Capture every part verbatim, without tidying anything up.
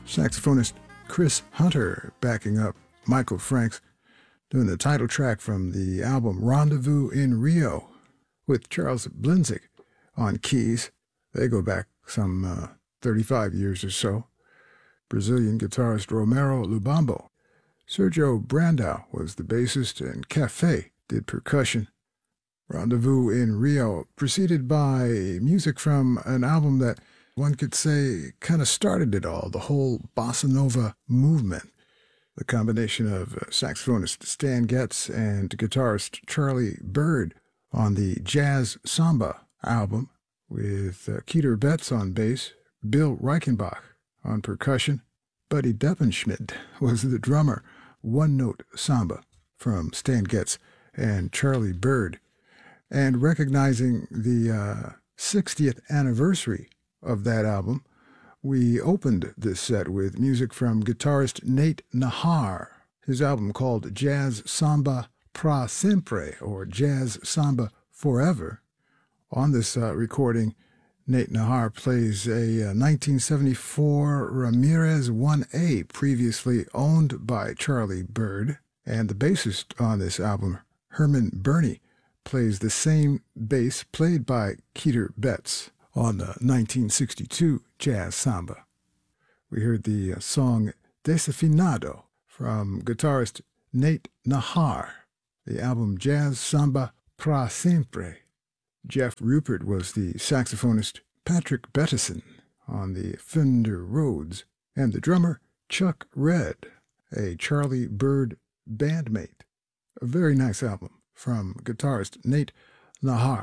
Saxophonist Chris Hunter backing up Michael Franks, doing the title track from the album Rendezvous in Rio with Charles Blinzik on keys. They go back some uh, thirty-five years or so. Brazilian guitarist Romero Lubambo. Sergio Brandao was the bassist, and Cafe did percussion. Rendezvous in Rio, preceded by music from an album that one could say kind of started it all, the whole bossa nova movement. The combination of saxophonist Stan Getz and guitarist Charlie Byrd on the Jazz Samba album, with uh, Keter Betts on bass, Bill Reichenbach on percussion. Buddy Deppenschmidt was the drummer. One Note Samba from Stan Getz and Charlie Byrd. And recognizing the uh, sixtieth anniversary of that album, we opened this set with music from guitarist Nate Nahar. His album called Jazz Samba Pra Sempre, or Jazz Samba Forever. On this uh, recording, Nate Nahar plays a uh, nineteen seventy-four Ramirez one A, previously owned by Charlie Byrd, and the bassist on this album, Herman Burney, plays the same bass played by Keter Betts on the nineteen sixty-two Jazz Samba. We heard the uh, song Desafinado from guitarist Nate Nahar, the album Jazz Samba Pra Sempre. Jeff Rupert was the saxophonist Patrick Bettison on the Fender Rhodes, and the drummer Chuck Red, a Charlie Byrd bandmate. A very nice album from guitarist Nate Nahar.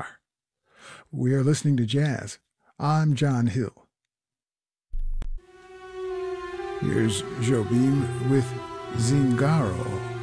We are listening to jazz. I'm John Hill. Here's Jobim with Zingaro.